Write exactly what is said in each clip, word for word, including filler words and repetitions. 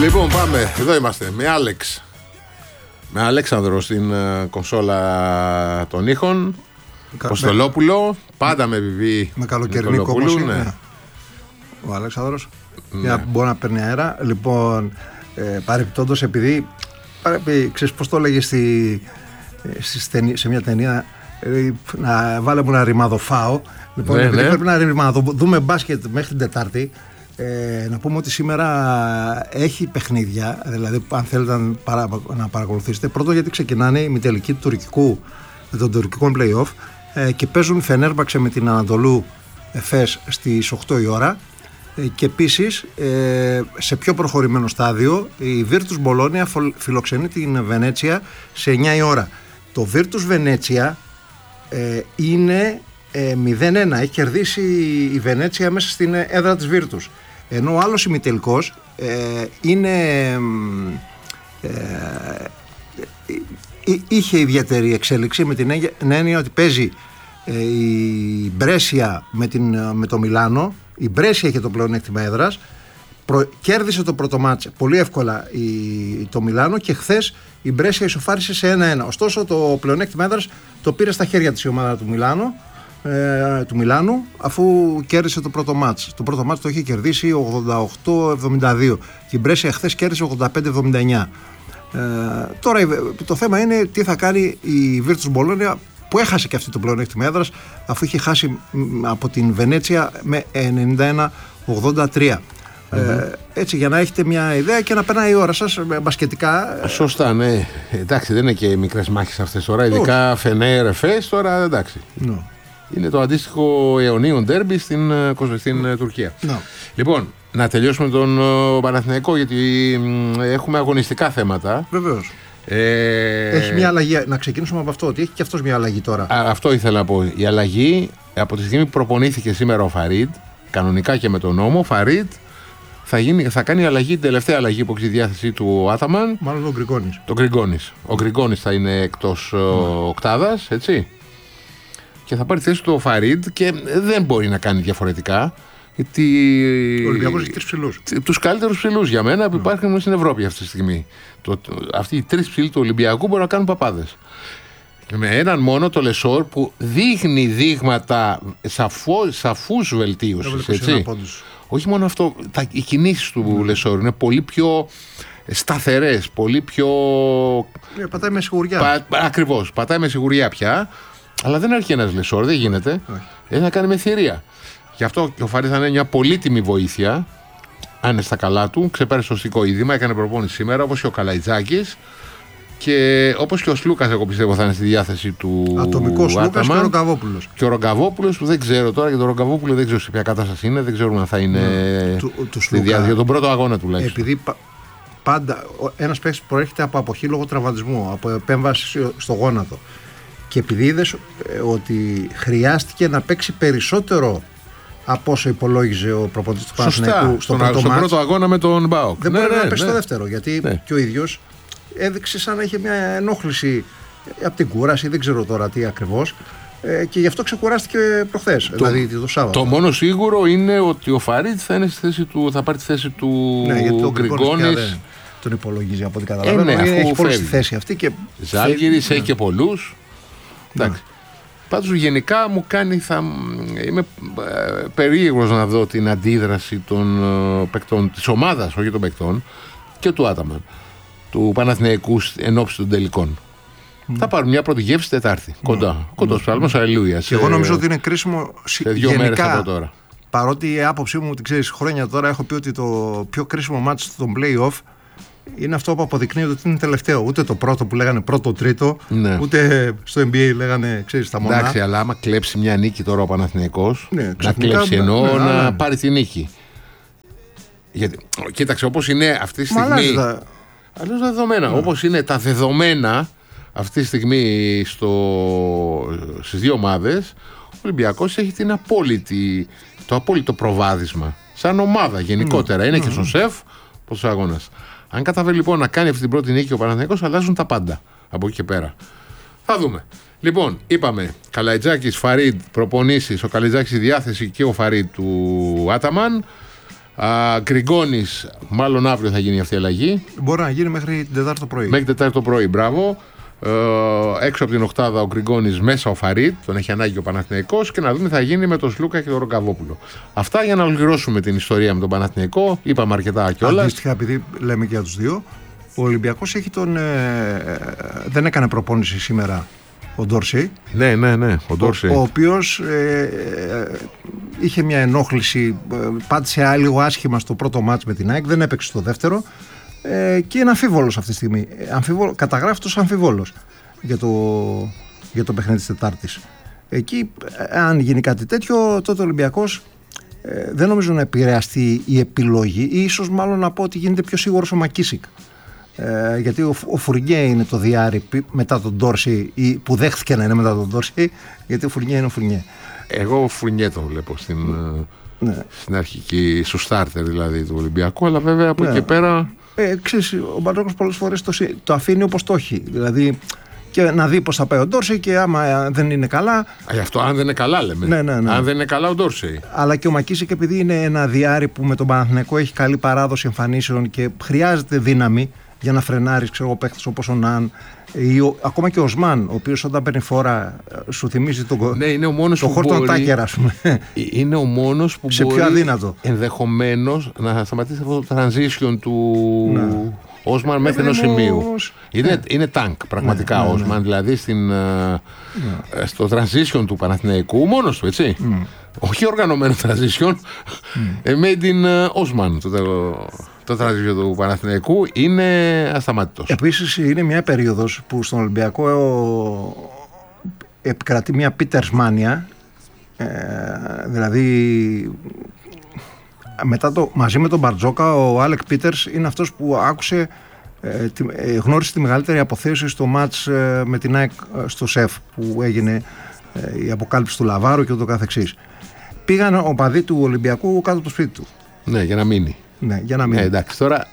Λοιπόν, πάμε. Εδώ είμαστε με Άλεξ. Με Αλέξανδρο στην uh, κονσόλα των ήχων. Κωστολόπουλο. Πάντα με βιβί. Με καλοκαιρινή κόμωση. Ναι. Ναι. Ο Αλέξανδρος. Ναι. Για να μπορεί να παίρνει αέρα. Λοιπόν, ε, παρεπιπτόντως, επειδή. Πρέπει, ξέρεις πώς το έλεγε στη, στη, σε μια ταινία. Ε, να βάλε μου ένα ρημάδο φάω. Λοιπόν, ναι, ναι. Πρέπει να ρημάδο. Δούμε μπάσκετ μέχρι την Τετάρτη. Ε, να πούμε ότι σήμερα έχει παιχνίδια, δηλαδή αν θέλετε να, παρα, να παρακολουθήσετε. Πρώτον, γιατί ξεκινάνε οι μητελικοί του τουρκικού, των τουρκικών play-off ε, και παίζουν η Φενέρμπαξε με την Ανατολού Εφές στις οκτώ η ώρα ε, και επίσης ε, σε πιο προχωρημένο στάδιο η Virtus Bologna φιλοξενεί την Βενέτσια σε εννιά η ώρα. Το Virtus Βενέτσια ε, είναι ε, μηδέν ένα, έχει κερδίσει η Βενέτσια μέσα στην έδρα της Virtus. Ενώ ο άλλος ημιτελικός ε, είναι, ε, ε, είχε ιδιαίτερη εξέλιξη με την έννοια ότι παίζει ε, η Μπρέσια με, την, με το Μιλάνο. Η Μπρέσια είχε το πλεονέκτημα έδρας, προ, κέρδισε το πρώτο μάτς πολύ εύκολα η, το Μιλάνο και χθες η Μπρέσια ισοφάρισε σε ένα ένα. Ωστόσο το πλεονέκτημα έδρας το πήρε στα χέρια της η ομάδα του Μιλάνο. Ε, του Μιλάνου, αφού κέρδισε το πρώτο μάτς. Το πρώτο μάτς το είχε κερδίσει ογδόντα οκτώ εβδομήντα δύο και η Μπρέσια χθες κέρδισε ογδόντα πέντε εβδομήντα εννιά. Ε, τώρα το θέμα είναι τι θα κάνει η Virtus Bologna, που έχασε και αυτή το πλεονέκτημα έδρας αφού είχε χάσει από την Βενέτσια με ενενήντα ένα ογδόντα τρία. Mm-hmm. Ε, έτσι, για να έχετε μια ιδέα και να περνάει η ώρα σας μπασκετικά. Σωστά, ναι. Εντάξει, δεν είναι και μικρές μάχες αυτές τώρα, ειδικά Φενέρ Εφές τώρα, εντάξει. No. Είναι το αντίστοιχο αιωνίων ντέρμπι στην, στην mm. Τουρκία. No. Λοιπόν, να τελειώσουμε τον Παναθηναϊκό, γιατί έχουμε αγωνιστικά θέματα. Βεβαίως. Ε... Έχει μια αλλαγή. Να ξεκινήσουμε από αυτό, ότι έχει και αυτός μια αλλαγή τώρα. Α, αυτό ήθελα να πω. Η αλλαγή, από τη στιγμή που προπονήθηκε σήμερα ο Φαρίτ, κανονικά και με τον νόμο, Φαρίτ θα, γίνει, θα κάνει αλλαγή, την τελευταία αλλαγή που έχει τη διάθεσή του Άταμαν. Μάλλον τον Γκριγκόνης. Τον Γκριγκόνης. Ο Γκριγκόνης θα είναι εκτός mm. οκτάδας, έτσι. Και θα πάρει θέση του ο Φαρίντ και δεν μπορεί να κάνει διαφορετικά. Γιατί. Ο Ολυμπιακός έχει τρεις ψηλούς. Τους καλύτερους ψηλούς για μένα που υπάρχουν στην Ευρώπη αυτή τη στιγμή. Το, το, αυτοί οι τρεις ψηλοί του Ολυμπιακού μπορούν να κάνουν παπάδες. Με έναν μόνο το Λεσόρ που δείχνει δείγματα σαφώ, σαφούς βελτίωσης. Έτσι. Όχι μόνο αυτό, τα, οι κινήσεις του mm. Λεσόρ είναι πολύ πιο σταθερές, πολύ πιο. Yeah, πατάει με σιγουριά. Πα, ακριβώς, πατάει με σιγουριά πια. Αλλά δεν αρχίζει ένας Λεσόρ, δεν γίνεται. Έχει να κάνει με θηρία. Γι' αυτό και ο Φαρίτ θα είναι μια πολύτιμη βοήθεια. Αν είναι στα καλά του, ξεπέρασε το σωστικό είδημα, έκανε προπόνηση σήμερα, όπως και ο Καλαϊτζάκης. Και όπως και ο Σλούκας, εγώ πιστεύω θα είναι στη διάθεση του. Ατομικός Σλούκας και ο Ρογκαβόπουλος. Και ο Ρογκαβόπουλος που δεν ξέρω τώρα, για τον Ρογκαβόπουλο δεν ξέρω σε ποια κατάσταση είναι, δεν ξέρουμε αν θα είναι mm. του, του στη διάθεση για τον πρώτο αγώνα τουλάχιστον. Επειδή πα, πάντα ένας παίκτης προέρχεται από αποχή λόγω τραυματισμού, από επέμβαση στο γόνατο. Και επειδή είδες ότι χρειάστηκε να παίξει περισσότερο από όσο υπολόγιζε ο προπονητής του Παναθηναϊκού στο πρώτο μάτς, πρώτο αγώνα με τον ΜΠΑΟΚ. Δεν ναι, μπορεί ναι, να παίξει ναι. το δεύτερο, γιατί ναι. και ο ίδιος έδειξε σαν να είχε μια ενόχληση από την κούραση, δεν ξέρω τώρα τι ακριβώς, και γι' αυτό ξεκουράστηκε προχθές, το, δηλαδή το Σάββατο. Το μόνο σίγουρο είναι ότι ο Φαρίτ θα, είναι στη θέση του, θα πάρει τη θέση του ναι, Γκριγκόνης. Τον υπολογίζει από ό,τι καταλαβαίνω. Ε, ναι, έχει πολύ στη θέση αυτή και Ζάλγκιρις έχει και πολλούς. Εντάξει. Πάντως γενικά μου κάνει, θα, είμαι ε, περίεργος να δω την αντίδραση των ε, παικτών, της ομάδας, όχι των παικτών, και του Άταμαν, του Παναθηναϊκού εν ώψη των τελικών. Mm. Θα πάρουν μια πρώτη γεύση Τετάρτη, mm. κοντά, mm. κοντός ψάλμος, αλληλούια. Και εγώ νομίζω ότι είναι κρίσιμο σε δύο γενικά, μέρες από τώρα. Παρότι η άποψή μου, ότι ξέρεις, χρόνια τώρα έχω πει ότι το πιο κρίσιμο μάτσο στον play-off είναι αυτό που αποδεικνύει ότι είναι τελευταίο. Ούτε το πρώτο που λέγανε πρώτο-τρίτο, ναι. ούτε στο N B A λέγανε, ξέρεις, τα μονά. Εντάξει, αλλά άμα κλέψει μια νίκη τώρα ο Παναθηναϊκός, ναι, να κλέψει εννοώ ναι, να ναι. πάρει τη νίκη. Γιατί, κοίταξε, όπως είναι αυτή τη στιγμή. Τα... Αλλιώς τα δεδομένα. Ναι. Όπως είναι τα δεδομένα αυτή τη στιγμή στο... στις δύο ομάδες, ο Ολυμπιακός έχει την απόλυτη, το απόλυτο προβάδισμα. Σαν ομάδα γενικότερα. Ναι. Είναι ναι. και στον σεφ πόσο αγώνας. Αν καταφέρει λοιπόν να κάνει αυτή την πρώτη νίκη ο Παναθηναϊκός, αλλάζουν τα πάντα από εκεί και πέρα. Θα δούμε. Λοιπόν, είπαμε Καλαϊτζάκης, Φαρίντ, προπονήσεις, ο Καλαϊτζάκης η διάθεση και ο Φαρίντ του Άταμαν. Γκριγκόνης, μάλλον αύριο θα γίνει αυτή η αλλαγή. Μπορεί να γίνει μέχρι την Τετάρτη το πρωί. Μέχρι την Τετάρτη το πρωί, μπράβο. Ε, έξω από την οκτάδα ο Γκριγκόνης, μέσα ο Φαρίτ, τον έχει ανάγκη ο Παναθηναϊκός, και να δούμε τι θα γίνει με τον Σλούκα και τον Ροκαβόπουλο. Αυτά για να ολοκληρώσουμε την ιστορία με τον Παναθηναϊκό. Είπαμε αρκετά κιόλας. Αντίστοιχα, επειδή λέμε και για τους δύο, ο Ολυμπιακός έχει τον. Ε, δεν έκανε προπόνηση σήμερα ο Ντόρσεϊ. Ναι, ναι, ναι, ο Ντόρσεϊ. Ο, ο οποίος ε, ε, είχε μια ενόχληση, ε, πάτησε λίγο άσχημα στο πρώτο μάτς με την ΑΕΚ, δεν έπαιξε στο δεύτερο. Ε, και είναι αμφίβολος αυτή τη στιγμή. Αμφίβολο, καταγράφει ως αμφίβολος για το, για το παιχνίδι της Τετάρτης. Εκεί, αν γίνει κάτι τέτοιο, τότε ο Ολυμπιακός ε, δεν νομίζω να επηρεαστεί η επιλογή, ή ίσως μάλλον να πω ότι γίνεται πιο σίγουρος ο Μακίσικ. Ε, γιατί ο, ο Φουρνιέ είναι το διάρρη μετά τον Ντόρσεϊ, ή που δέχθηκε να είναι μετά τον Ντόρσεϊ, γιατί ο Φουρνιέ είναι ο Φουρνιέ. Εγώ ο Φουρνιέ τον βλέπω στην, ναι. στην αρχική, στο στάρτερ δηλαδή του Ολυμπιακού, αλλά βέβαια από ναι. εκεί πέρα. Ε, ξέρεις, ο Μπαρτζόκας πολλές φορές το, το αφήνει όπως το έχει. Δηλαδή, και να δει πώς θα πάει ο Ντόρσεϊ, και άμα δεν είναι καλά. Γι' αυτό, αν δεν είναι καλά, λέμε. Ναι, ναι, ναι. Αν δεν είναι καλά ο Ντόρσεϊ. Αλλά και ο Μακίσικ, επειδή είναι ένα διάρρη που με τον Παναθηναϊκό έχει καλή παράδοση εμφανίσεων και χρειάζεται δύναμη για να φρενάρει, ξέρω, παίχτες όπως ο Ναν ή ο, ακόμα και ο Οσμάν, ο οποίος όταν παίρνει φόρα σου θυμίζει τον ναι, είναι ο μόνος το Χόρτον Τάκερ, ας πούμε. Είναι ο μόνος που σε μπορεί πιο αδύνατο ενδεχομένως να σταματήσει αυτό το transition του ναι. Όσμαν μέχρι ενός σημείου. Είναι, ναι. είναι tank πραγματικά ναι, ναι, ο Όσμαν, ναι. δηλαδή στην, ναι. στο transition του Παναθηναϊκού μόνος του, έτσι. Mm. Όχι οργανωμένο transition, mm. made in Όσμαν το τέλος. Το transition του Παναθηναϊκού είναι ασταμάτητος. Επίσης είναι μια περίοδος που στον Ολυμπιακό επικρατεί μια Peters mania, ε, δηλαδή μετά το, μαζί με τον Μπαρτζόκα, ο Άλεκ Πίτερς είναι αυτός που άκουσε, ε, τη, ε, γνώρισε τη μεγαλύτερη αποθέωση στο μάτς ε, με την ΑΕΚ στο ΣΕΦ που έγινε ε, η αποκάλυψη του Λαβάρου και ούτω καθεξής. Πήγαν οπαδοί του Ολυμπιακού κάτω από το σπίτι του. Ναι, για να μείνει. Ναι, για να μείνει. Ε, εντάξει, τώρα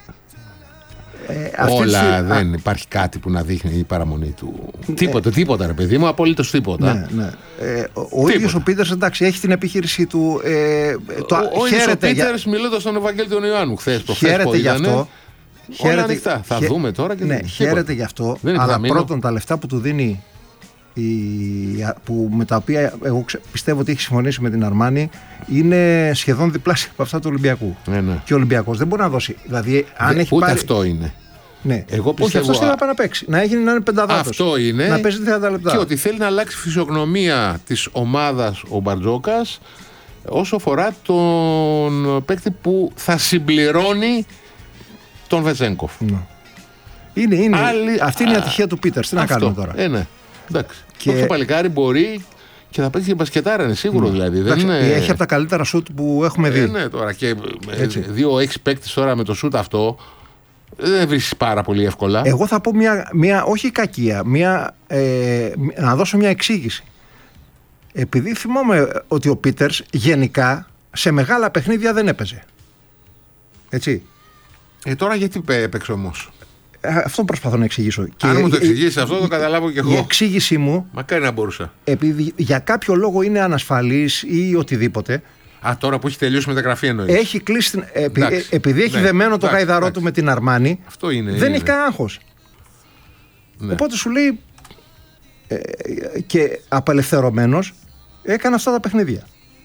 ε, όλα στη... δεν α... υπάρχει κάτι που να δείχνει η παραμονή του. Ναι. Τίποτα, τίποτα ρε παιδί μου, απολύτως τίποτα. Ναι, ναι. Ε, ο ο ίδιος ο Πίτερς, εντάξει, έχει την επιχείρηση του. Ε, το, ο ο ίδιος ο Πίτερς για... μιλώντας στον Ευαγγέλιο του Ιωάννου χθες. Χαίρεται γι' αυτό. Όλα ανοιχτά. Θα Χαι... δούμε τώρα και ναι, χαίρεται γι' αυτό. Αλλά πρώτον, τα λεφτά που του δίνει, η, που, με τα οποία εγώ πιστεύω ότι έχει συμφωνήσει με την Αρμάνι, είναι σχεδόν διπλάσια από αυτά του Ολυμπιακού. Ναι, ναι. Και ο Ολυμπιακός δεν μπορεί να δώσει. Δηλαδή, αν Δε, έχει ούτε πάρει... αυτό είναι. Ναι. Εγώ πιστεύω... Όχι, αυτό θέλει να πάει να παίξει. Να έχει να είναι πενταδάτος. Αυτό είναι. Να παίζει τριάντα λεπτά. Και ότι θέλει να αλλάξει φυσιογνωμία της ομάδας ο Μπαρτζόκας όσο αφορά τον παίκτη που θα συμπληρώνει τον Βεζένκοφ. Ναι. Είναι, είναι. Άλλη... Αυτή είναι η ατυχία του Πίτερς. Τι να κάνουμε τώρα. Ε, ναι. Εντάξει. Και... το παλικάρι μπορεί και θα παίξει και μπασκετάρα, είναι σίγουρο mm. δηλαδή. Δεν είναι... Έχει από τα καλύτερα σουτ που έχουμε δει. Ε, ναι, τώρα. Και έτσι. Δύο έξι παίκτες τώρα με το σουτ αυτό δεν βρίσκεις πάρα πολύ εύκολα. Εγώ θα πω μια, μια όχι κακία, μια, ε, να δώσω μια εξήγηση. Επειδή θυμόμαι ότι ο Πίτερς γενικά σε μεγάλα παιχνίδια δεν έπαιζε. Έτσι. Ε, τώρα γιατί έπαιξε όμως. Αυτό προσπαθώ να εξηγήσω. Αν και μου το εξηγήσει αυτό, το καταλάβω και εγώ. Η εξήγησή μου. Μακάρι να μπορούσα. Επειδή για κάποιο λόγο είναι ανασφαλής ή οτιδήποτε. Α, τώρα που έχει τελειώσει μεταγραφή εννοείς. Έχει κλείσει. Επει, επειδή έχει ναι, δεμένο εντάξει, το γαϊδαρό εντάξει. του με την Αρμάνι. Αυτό είναι. Δεν είναι. έχει κανένα άγχος. Ναι. Οπότε σου λέει. Ε, και απελευθερωμένος έκανε αυτά τα παιχνίδια.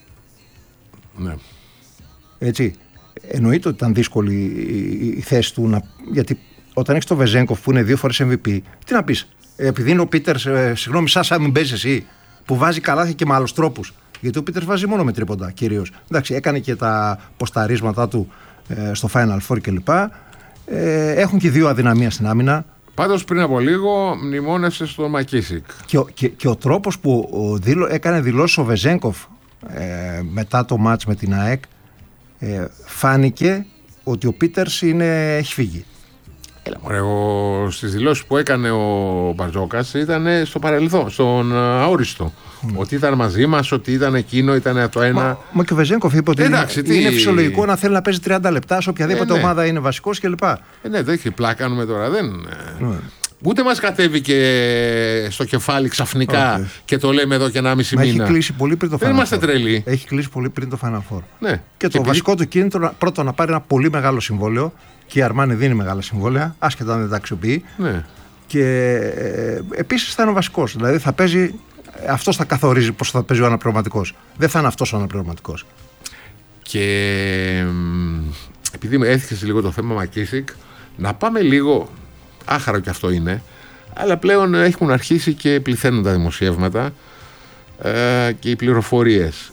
Ναι. Έτσι. Εννοείται ότι ήταν δύσκολη η θέση του να, γιατί όταν έχεις το Βεζένκοφ που είναι δύο φορές εμ βι πι, τι να πεις. Επειδή είναι ο Πίτερς, ε, συγγνώμη, Σάσα, μην παίζεις εσύ, που βάζει καλάθια και με άλλους τρόπους. Γιατί ο Πίτερς βάζει μόνο με τρίποντα κυρίως. Εντάξει, έκανε και τα ποσταρίσματά του ε, στο Final Four κλπ. Ε, έχουν και δύο αδυναμία στην άμυνα. Πάντως πριν από λίγο μνημόνευσε στον Μακίσικ. Και, και, και ο τρόπος που ο, δήλω, έκανε δηλώσεις ο Βεζένκοφ ε, μετά το μάτς με την ΑΕΚ, ε, φάνηκε ότι ο Πίτερς είναι, έχει φύγει. Έλα, μωρέ, εγώ στις δηλώσεις που έκανε ο Μπαρτζόκας ήταν στο παρελθόν, στον αόριστο. Mm. Ότι ήταν μαζί μας, ότι ήταν εκείνο, ήταν το ένα. Μα, μα και ο Βεζένκοφ είπε ότι εντάξει, είναι, τι... είναι φυσιολογικό να θέλει να παίζει τριάντα λεπτά σε οποιαδήποτε ε, ναι. ομάδα είναι βασικός κλπ. Ε, ναι, δεν έχει πλάκα, κάνουμε τώρα. Δεν... Mm. Ούτε μας κατέβηκε στο κεφάλι ξαφνικά okay. και το λέμε εδώ και ένα μισή μήνα. Έχει κλείσει πολύ πριν το Final Four. Δεν είμαστε τρελοί. Έχει κλείσει πολύ πριν το Final Four. Ναι. Και, και το επειδή... βασικό του κίνητρο πρώτο να πάρει ένα πολύ μεγάλο συμβόλαιο. Και η Αρμάνι δίνει μεγάλα συμβόλαια, άσχετα αν δεν τα αξιοποιεί. Ναι. Και ε, επίσης θα είναι ο βασικός. Δηλαδή θα παίζει, αυτός θα καθορίζει πώς θα παίζει ο αναπληρωματικός. Δεν θα είναι αυτός ο αναπληρωματικός. Και επειδή με έθιξε λίγο το θέμα Μακίσικ, να πάμε λίγο. Άχαρο κι αυτό είναι. Αλλά πλέον έχουν αρχίσει και πληθαίνουν τα δημοσιεύματα ε, και οι πληροφορίες.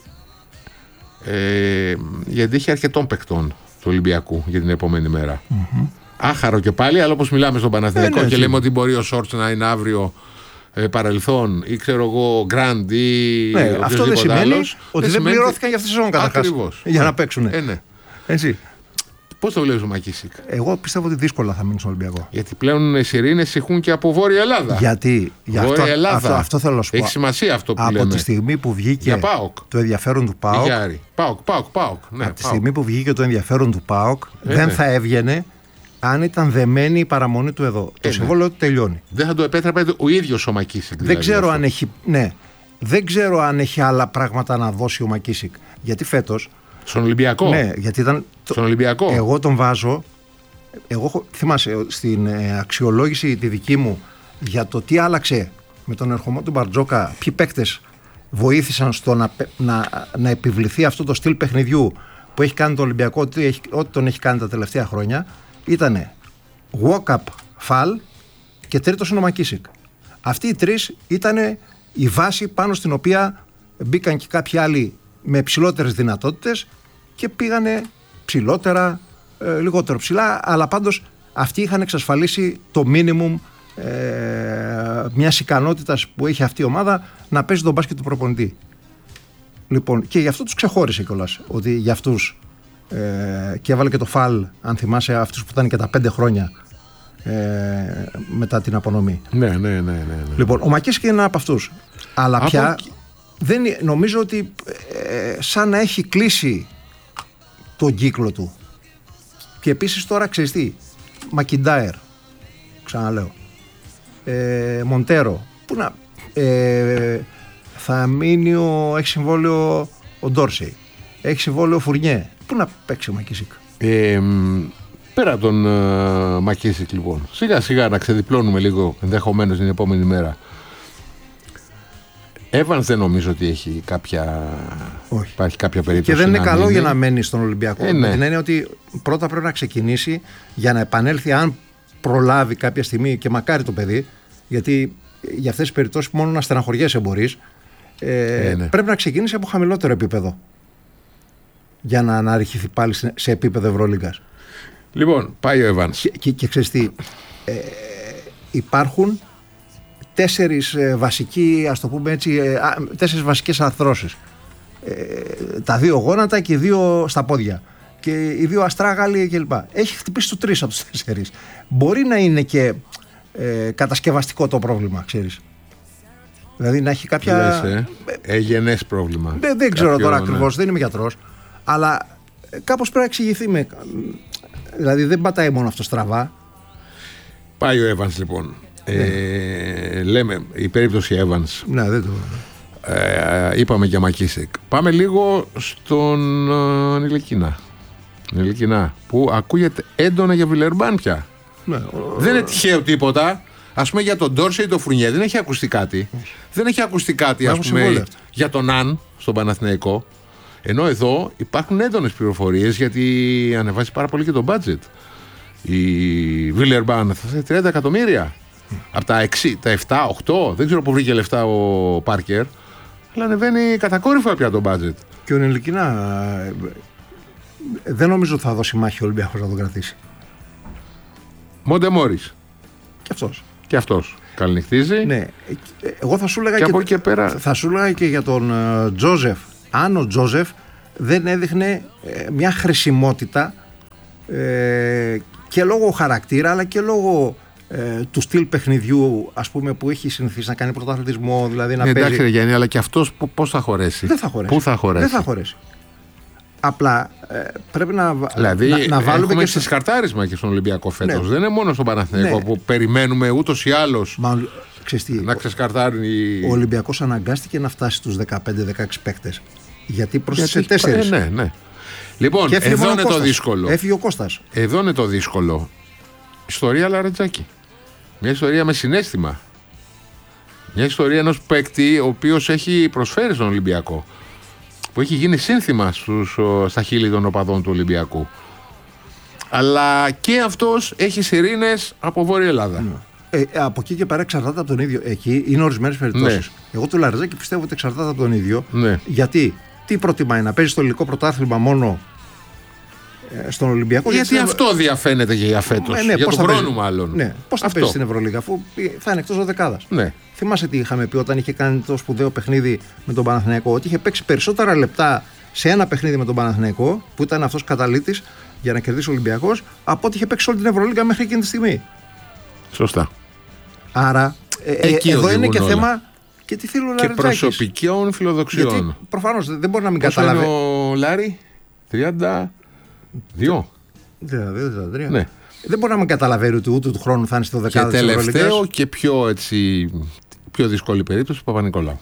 Ε, γιατί έχει αρκετών παικτών του Ολυμπιακού για την επόμενη μέρα. Mm-hmm. Άχαρο και πάλι, αλλά όπως μιλάμε στον Παναθηναϊκό ε, ναι, και λέμε ότι μπορεί ο Σόρτς να είναι αύριο ε, παρελθόν ή ξέρω εγώ Γκραντ ή ναι, αυτό δεν σημαίνει άλλος, ότι δεν, δεν πληρώθηκαν για αυτή τη σεζόν καταρχάς. Ακριβώς. Για να παίξουν. Ε, ναι. Έτσι. Πώς το βλέπεις ο Μακίσικ? Εγώ πιστεύω ότι δύσκολα θα μείνει στον Ολυμπιακό. Γιατί πλέον οι σιρήνες έχουν και από Βόρεια Ελλάδα. Γιατί? Για Βόρεια αυτό, Ελλάδα. Αυτό, αυτό θέλω να σου πω. Έχει σημασία αυτό που από λέμε. Από τη στιγμή που βγήκε το ενδιαφέρον του ΠΑΟΚ. ΠΑΟΚ, ΠΑΟΚ, ΠΑΟΚ. Ναι, από τη στιγμή που βγήκε το ενδιαφέρον του ΠΑΟΚ ε, δεν ναι. θα έβγαινε αν ήταν δεμένη η παραμονή του εδώ. Ε, το συμβόλαιο ναι. τελειώνει. Δεν θα το επέτρεπε ο ίδιος ο Μακίσικ. Δηλαδή, δεν ξέρω αν έχει. Ναι. Δεν ξέρω αν έχει άλλα πράγματα να δώσει ο Μακίσικ. Γιατί φέτος. Στον Ολυμπιακό. Ναι, γιατί ήταν. Στον Ολυμπιακό. Εγώ τον βάζω. Εγώ θυμάσαι στην αξιολόγηση τη δική μου για το τι άλλαξε με τον ερχομό του Μπαρτζόκα, ποιοι παίκτες βοήθησαν στο να, να, να επιβληθεί αυτό το στυλ παιχνιδιού που έχει κάνει το Ολυμπιακό, ό,τι, έχει, ό,τι τον έχει κάνει τα τελευταία χρόνια, ήτανε walk-up, fall και τρίτος είναι ο Μακίσικ. Αυτοί οι τρεις ήτανε η βάση πάνω στην οποία μπήκαν και κάποιοι άλλοι με ψηλότερες δυνατότητες και πήγανε ψηλότερα, ε, λιγότερο ψηλά, αλλά πάντως αυτοί είχαν εξασφαλίσει το minimum ε, μιας ικανότητας που έχει αυτή η ομάδα να παίζει τον μπάσκετ του προπονητή. Λοιπόν, και γι' αυτό τους ξεχώρισε κιόλας, ότι για αυτούς ε, και έβαλε και το φαλ, αν θυμάσαι, αυτούς που ήταν και τα πέντε χρόνια ε, μετά την απονομή. Ναι, ναι, ναι, ναι, ναι. Λοιπόν, ο Μακίσικ είναι ένα από αυτούς. Αλλά από... πια δεν, νομίζω ότι ε, σαν να έχει κλείσει τον κύκλο του. Και επίσης τώρα ξέρεις τι, Μακιντάιρ, ξαναλέω, ε, Μοντέρο, που να, ε, θα μείνει ο, έχει συμβόλαιο ο Ντόρσεϊ, έχει συμβόλαιο ο Φουρνιέ, πού να παίξει ο Μακίσικ? Ε, πέρα από τον uh, Μακίσικ λοιπόν, σιγά σιγά να ξεδιπλώνουμε λίγο ενδεχομένως την επόμενη μέρα. Evans δεν νομίζω ότι έχει κάποια, όχι. Υπάρχει κάποια περίπτωση. Και δεν είναι να καλό μείνει. Για να μένει στον Ολυμπιακό. Ε, ναι. Με την έννοια ότι πρώτα πρέπει να ξεκινήσει για να επανέλθει, αν προλάβει κάποια στιγμή, και μακάρι το παιδί, γιατί για αυτές τις περιπτώσεις μόνο να στεναχωριέσαι μπορείς, ε, ε, ναι. πρέπει να ξεκινήσει από χαμηλότερο επίπεδο για να αναρριχηθεί πάλι σε επίπεδο Ευρωλίγκας. Λοιπόν, πάει ο Evans. Και, και, και ξέρεις τι, ε, υπάρχουν τέσσερις ε, βασικοί, ας το πούμε έτσι, ε, τέσσερις βασικές αρθρώσεις. Ε, τα δύο γόνατα και οι δύο στα πόδια. Και οι δύο αστράγαλοι κλπ. Έχει χτυπήσει τους τρεις από τους τέσσερις. Μπορεί να είναι και ε, κατασκευαστικό το πρόβλημα, ξέρεις. Δηλαδή να έχει κάποια. Λες, ε, εγενές πρόβλημα. Δεν, δεν ξέρω Κάποιο, τώρα ναι. ακριβώς, δεν είμαι γιατρός. Αλλά ε, κάπως πρέπει να εξηγηθεί. Με, δηλαδή δεν πατάει μόνο αυτό στραβά. Πάει ο Evans λοιπόν. Ε, λέμε η περίπτωση Evans. Ναι, δεν το... ε, είπαμε για Μακίσικ. Πάμε λίγο στον uh, Νιλικίνα. Νιλικίνα που ακούγεται έντονα για Βιλερμπάν πια. Ναι, δεν είναι τυχαίο τίποτα. Ας πούμε για τον Ντόρσεϊ ή τον Φουρνιέ δεν έχει ακουστεί κάτι. Δεν έχει ακουστεί κάτι ας πούμε, για τον Αν στον Παναθηναϊκό. Ενώ εδώ υπάρχουν έντονες πληροφορίες γιατί ανεβάζει πάρα πολύ και το budget. Η Βιλερμπάν θα θέλει τριάντα εκατομμύρια. Από τα, έξι, τα επτά, οκτώ, δεν ξέρω που βρήκε λεφτά ο Πάρκερ, αλλά ανεβαίνει κατακόρυφα πια το budget. Και ο Νιλικίνα δεν νομίζω ότι θα δώσει μάχη ο Ολυμπιακός να τον κρατήσει. Μόντε Μόρις. Και αυτός. Και αυτός. Καληνυχτίζει. Ναι. Εγώ θα σου έλεγα και, και, και, και, πέρα... θα σου έλεγα και για τον uh, Τζόζεφ. Αν ο Τζόζεφ δεν έδειχνε ε, μια χρησιμότητα ε, και λόγω χαρακτήρα αλλά και λόγω Ε, του στυλ παιχνιδιού, ας πούμε, που έχει συνηθίσει να κάνει πρωταθλητισμό, δηλαδή να ε, παίζει. Εντάξει, ρε Γιάννη, αλλά και αυτός πώς θα χωρέσει? Δεν θα χωρέσει. Πού θα χωρέσει? Δεν θα χωρέσει. Απλά ε, πρέπει να, δηλαδή, να, να βάλουμε. Έχουμε και στο σκαρτάρισμα και στον Ολυμπιακό φέτος. Ναι. Δεν είναι μόνο στον Παναθηναϊκό ναι. που περιμένουμε ούτως ή άλλως Μα, να ξεσκαρτάρει. Ο Ολυμπιακός αναγκάστηκε να φτάσει στους δεκαπέντε δεκαέξι παίκτες. Γιατί πρόσθεσε τέσσερις. Ε, ναι, ναι. Λοιπόν, εδώ είναι το δύσκολο. Έφυγε ο Κώστας. Εδώ είναι το δύσκολο. Ιστορία Λαρετζάκη. Μια ιστορία με συναίσθημα. Μια ιστορία ενός παίκτη ο οποίος έχει προσφέρει στον Ολυμπιακό. Που έχει γίνει σύνθημα στους, στα χείλη των οπαδών του Ολυμπιακού. Αλλά και αυτός έχει σιρήνες από Βόρεια Ελλάδα. Ναι. Ε, από εκεί και πέρα εξαρτάται από τον ίδιο. Εκεί είναι ορισμένες περιπτώσεις. Ναι. Εγώ του Λαρετζάκη πιστεύω ότι εξαρτάται από τον ίδιο. Ναι. Γιατί τι προτιμάει, να παίζει στο ελληνικό πρωτάθλημα μόνο ε, στον Ολυμπιακό? Γιατί, γιατί αυτό διαφαίνεται και για φέτος. Ε, ναι, για τον χρόνο μάλλον. Ναι. Πώς θα παίζει στην Ευρωλίγα, αφού θα είναι εκτός δεκάδας. Ναι. Θυμάσαι τι είχαμε πει όταν είχε κάνει το σπουδαίο παιχνίδι με τον Παναθηναϊκό? Ότι είχε παίξει περισσότερα λεπτά σε ένα παιχνίδι με τον Παναθηναϊκό, που ήταν αυτός καταλήτης για να κερδίσει ο Ολυμπιακός, από ό,τι είχε παίξει όλη την Ευρωλίγα μέχρι εκείνη τη στιγμή. Σωστά. Άρα ε, ε, εδώ είναι και όλα. Θέμα και τι θέλει ο Λαρετζάκης. Και προσωπικών φιλοδοξιών. Γιατί προφανώς δεν μπορεί να μην Πόσο καταλαβαίνει. Είναι ο Λάρη, τριάντα δύο. τριάντα δύο τριάντα τρία. Ναι. Δεν μπορεί να μην καταλαβαίνει ότι ούτε του χρόνου θα είναι στο δεκάδο. Και τελευταίο και πιο, έτσι, πιο δύσκολη περίπτωση, ο Παπα-Νικολάου.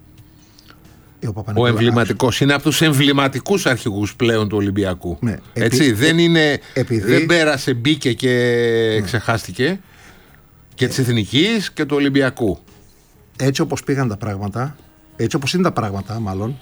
Ο, ο εμβληματικός. Είναι από τους εμβληματικούς αρχηγούς πλέον του Ολυμπιακού. Ναι. Έτσι, επί... δεν, είναι... Επειδή... δεν πέρασε, μπήκε και ναι. ξεχάστηκε. Και της Εθνικής και του Ολυμπιακού. Έτσι όπως πήγαν τα πράγματα, έτσι όπως είναι τα πράγματα μάλλον,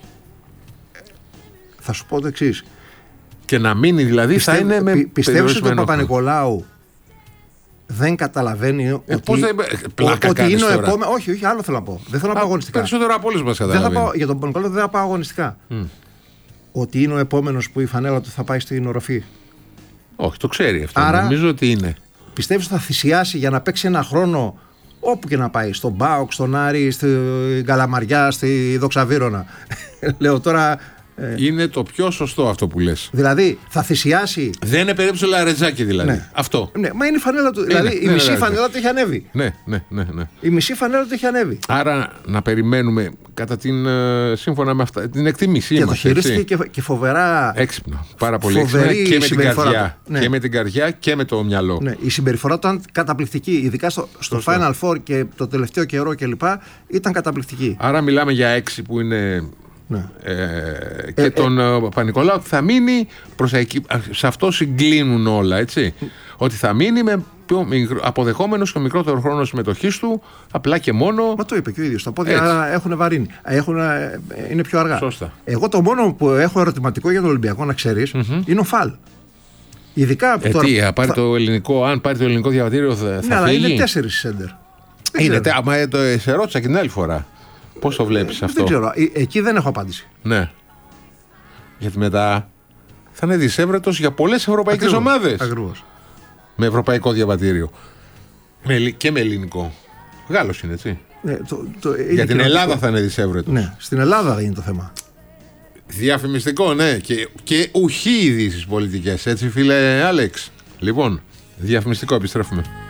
θα σου πω το εξής. Και να μείνει δηλαδή Πιστεύ, θα είναι με πι, πιστεύεις ότι ο Παπα-Νικολάου δεν καταλαβαίνει ε, ότι, πώς δεν, πλάκα ότι είναι ο επόμενος. Όχι, όχι, άλλο θέλω να πω. Δεν θέλω να πάω αγωνιστικά. Περισσότερο από όλους μας καταλαβαίνει. Για τον Παπα-Νικολάου δεν θα πάω αγωνιστικά. Mm. Ότι είναι ο επόμενος που η φανέλα του θα πάει στην οροφή. Όχι, το ξέρει αυτό. Άρα, νομίζω ότι είναι. Πιστεύεις ότι θα θυσιάσει για να παίξει ένα χρόνο όπου και να πάει? Στον Μπάοκ, στον Άρη, στην Καλαμαριά, στη Δοξαβύρωνα. Λέω τώρα. Ε... Είναι το πιο σωστό αυτό που λες. Δηλαδή θα θυσιάσει. Δεν είναι περίπτωση Λαρετζάκη δηλαδή. Ναι. Αυτό. Ναι, μα είναι η φανέλα του. Είναι, δηλαδή η ναι, μισή ναι, φανέλα του έχει ανέβει. Ναι, ναι, ναι, ναι. Η μισή φανέλα του έχει ανέβει. Άρα να περιμένουμε κατά την. Σύμφωνα με αυτά, την εκτίμησή μας. Και το χειρίστηκε και, και φοβερά. Έξυπνα. Πάρα πολύ έξυπνα. Και με την καρδιά. Ναι. Και με την καρδιά και με το μυαλό. Ναι, η συμπεριφορά του ήταν καταπληκτική. Ειδικά στο, στο Final Four και το τελευταίο καιρό κλπ. Ήταν καταπληκτική. Άρα μιλάμε για έξι που είναι. Ναι. Ε, και ε, τον ε, Παπα-Νικολάου θα μείνει προς εκεί, σε αυτό συγκλίνουν όλα, έτσι. Ε, ότι θα μείνει με πιο μικρό, αποδεχόμενος και μικρότερο χρόνο συμμετοχής του, απλά και μόνο. Μα το είπε και ο ίδιος. Τα πόδια έχουν βαρύνει. Έχουν, είναι πιο αργά. Σωστά. Εγώ το μόνο που έχω ερωτηματικό για τον Ολυμπιακό, να ξέρεις, mm-hmm. είναι ο Φαλ. Ειδικά ε, τώρα, τι, θα πάρει θα... το ελληνικό, αν πάρει το ελληνικό διαβατήριο θα, θα ναι, φύγει. Είναι τέσσερις σέντερ. Είναι, τε, άμα το, σε ρώτησα και την άλλη φορά. Πώς το βλέπεις ε, αυτό? Δεν ξέρω. Ε, εκεί δεν έχω απάντηση. Ναι. Γιατί μετά θα είναι δισεύρετος για πολλές ευρωπαϊκές Ακριβώς. ομάδες. Ακριβώς. Με ευρωπαϊκό διαβατήριο. Με, και με ελληνικό. Γάλλος είναι, έτσι. Ναι, το, το, για την Ελλάδα θα είναι δισεύρετος. Ναι, στην Ελλάδα είναι το θέμα. Διαφημιστικό, ναι. Και, και ουχή ειδήσεις πολιτικές. Έτσι, φίλε Άλεξ. Λοιπόν, διαφημιστικό, επιστρέφουμε.